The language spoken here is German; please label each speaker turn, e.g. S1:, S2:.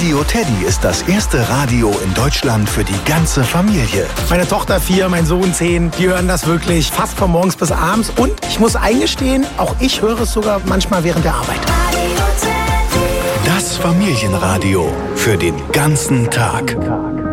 S1: Radio Teddy ist das erste Radio in Deutschland für die ganze Familie.
S2: Meine Tochter 4, mein Sohn 10, die hören das wirklich fast von morgens bis abends. Und ich muss eingestehen, auch ich höre es sogar manchmal während der Arbeit.
S1: Das Familienradio für den ganzen Tag.